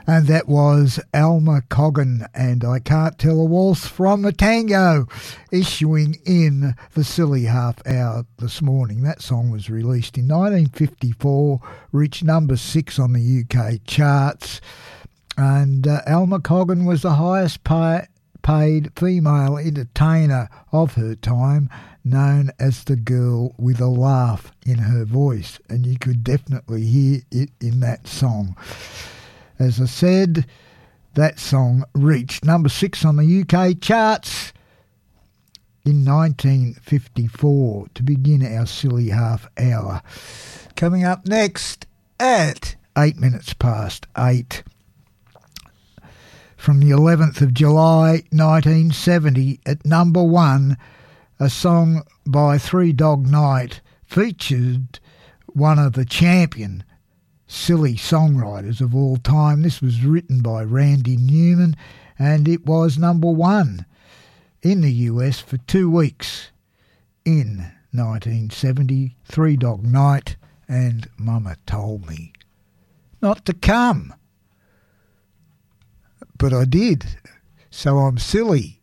And that was Alma Cogan and I Can't Tell a Waltz from a Tango, issuing in the Silly Half Hour this morning. That song was released in 1954, reached number 6 on the UK charts, and Alma Cogan was the highest paid female entertainer of her time, known as the girl with a laugh in her voice, and you could definitely hear it in that song. As I said, that song reached number 6 on the UK charts in 1954 to begin our Silly Half Hour. Coming up next at 8 minutes past 8, from the 11th of July 1970 at number 1, a song by Three Dog Night featured one of the champion silly songwriters of all time. This was written by Randy Newman, and it was number 1 in the US for 2 weeks in 1970. Three Dog Night and Mama Told Me Not to Come, but I did, so I'm silly.